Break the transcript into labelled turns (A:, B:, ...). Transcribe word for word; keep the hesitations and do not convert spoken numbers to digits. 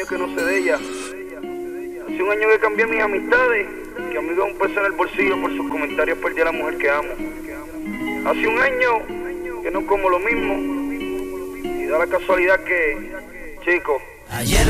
A: años que no sé de ella. Hace un año que cambié mis amistades, que amigo un peso en el bolsillo por sus comentarios perdí a la mujer que amo. Hace un año que no como lo mismo, y da la casualidad que, chico,
B: ayer